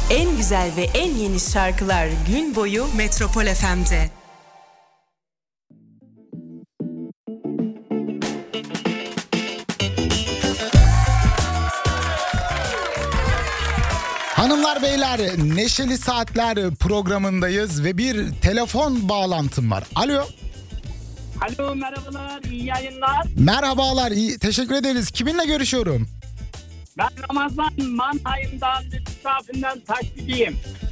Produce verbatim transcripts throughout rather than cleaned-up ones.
En güzel ve en yeni şarkılar gün boyu Metropol F M'de. Hanımlar beyler, Neşeli Saatler programındayız ve bir telefon bağlantım var. Alo. Alo, merhabalar, iyi yayınlar. Merhabalar, iyi, teşekkür ederiz. Kiminle görüşüyorum? Ben Ramazan, Mannheim'dan, Lütfüsafi'nden taksiciyim.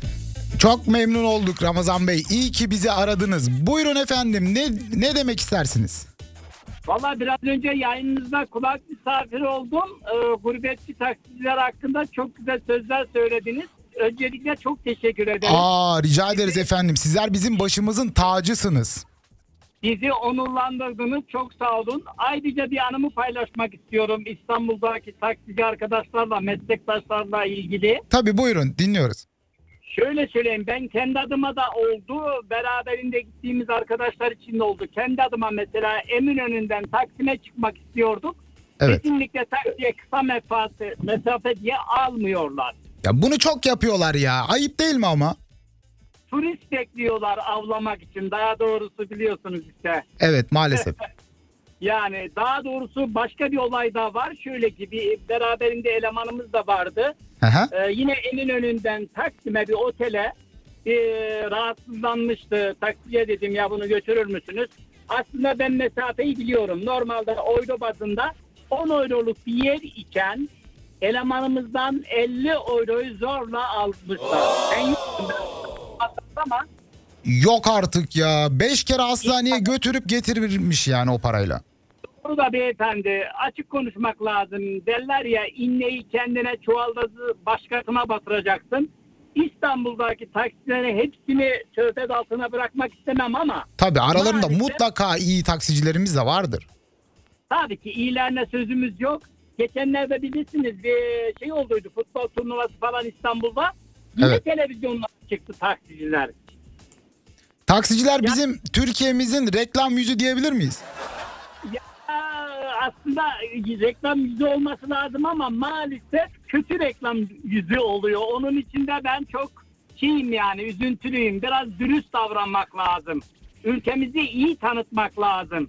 Çok memnun olduk Ramazan Bey. İyi ki bizi aradınız. Buyurun efendim, ne ne demek istersiniz? Valla biraz önce yayınınızda kulak misafiri oldum. Ee, gurbetçi taksiciler hakkında çok güzel sözler söylediniz. Öncelikle çok teşekkür ederim. Aa, rica ederiz efendim. Sizler bizim başımızın tacısınız. Bizi onurlandırdınız. Çok sağ olun. Ayrıca bir anımı paylaşmak istiyorum. İstanbul'daki taksici arkadaşlarla, meslektaşlarla ilgili. Tabii, buyurun, dinliyoruz. Şöyle söyleyeyim, ben kendi adıma da oldu, beraberinde gittiğimiz arkadaşlar için de oldu. Kendi adıma mesela Eminönü'nden Taksim'e çıkmak istiyorduk. Evet. Kesinlikle taksiye kısa mesafe, mesafe diye almıyorlar. Ya bunu çok yapıyorlar ya. Ayıp değil mi ama? Turist bekliyorlar avlamak için, daha doğrusu biliyorsunuz işte. Evet, maalesef. Yani daha doğrusu başka bir olay da var. Şöyle ki bir beraberinde elemanımız da vardı. Ee, yine Eminönü'nden Taksim'e bir otele bir rahatsızlanmıştı. Taksiye dedim ya bunu götürür müsünüz? Aslında ben mesafeyi biliyorum. Normalde euro bazında on euroluk bir yer iken elemanımızdan elli euroyu zorla almışlar. Ben yoktum ama Yok artık ya. Beş kere hastaneye götürüp getirirmiş yani o parayla. Doğru da beyefendi, açık konuşmak lazım. Derler ya, inneyi kendine çuvaldızı başkasına batıracaksın. İstanbul'daki taksilerin hepsini töhfet altına bırakmak istemem ama. Tabii aralarında maalesef, mutlaka iyi taksicilerimiz de vardır. Tabii ki iyilerine sözümüz yok. Geçenlerde bilirsiniz bir şey olduydu, futbol turnuvası falan İstanbul'da. Yine Evet. televizyonlar çıktı taksiciler. Taksiciler Ya- bizim Türkiye'mizin reklam yüzü diyebilir miyiz? Ya aslında reklam yüzü olması lazım ama maalesef kötü reklam yüzü oluyor. Onun için de ben çok şeyim yani, üzüntülüyüm. Biraz dürüst davranmak lazım. Ülkemizi iyi tanıtmak lazım.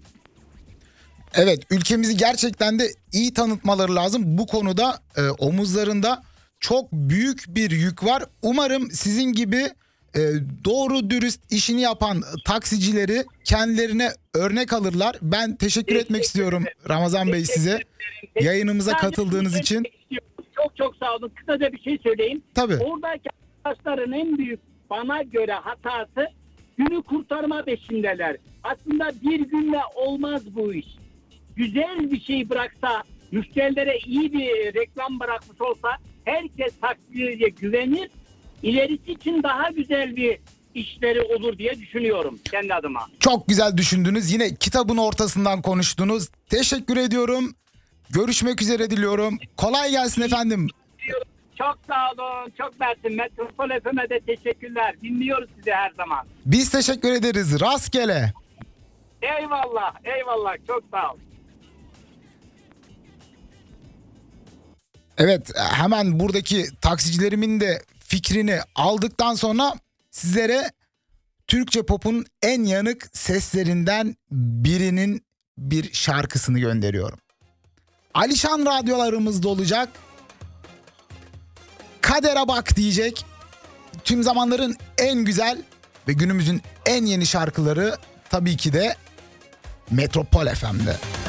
Evet, ülkemizi gerçekten de iyi tanıtmaları lazım. Bu konuda e, omuzlarında çok büyük bir yük var. Umarım sizin gibi e, doğru dürüst işini yapan taksicileri kendilerine örnek alırlar. Ben teşekkür, Teşekkür etmek istiyorum ederim. Ramazan Bey Teşekkür size. ederim. Yayınımıza Sadece katıldığınız şunu için. söylemek istiyorum. Çok çok sağ olun. Kısaca bir şey söyleyeyim. Tabii. Oradaki arkadaşların en büyük bana göre hatası, günü kurtarma peşindeler. Aslında bir günle olmaz bu iş. Güzel bir şey bıraksa, müşterilere iyi bir reklam bırakmış olsa herkes taksiciye güvenir. İlerisi için daha güzel bir işleri olur diye düşünüyorum kendi adıma. Çok güzel düşündünüz. Yine kitabın ortasından konuştunuz. Teşekkür ediyorum. Görüşmek üzere diliyorum. Kolay gelsin efendim. Çok sağ olun. Çok mersi. Metropol F M'e de teşekkürler. Dinliyoruz sizi her zaman. Biz teşekkür ederiz. Rastgele. Eyvallah. Eyvallah. Çok sağ olun. Evet, hemen buradaki taksicilerimin de fikrini aldıktan sonra sizlere Türkçe pop'un en yanık seslerinden birinin bir şarkısını gönderiyorum. Alişan radyolarımızda olacak. Kadere bak diyecek. Tüm zamanların en güzel ve günümüzün en yeni şarkıları tabii ki de Metropol F M'de.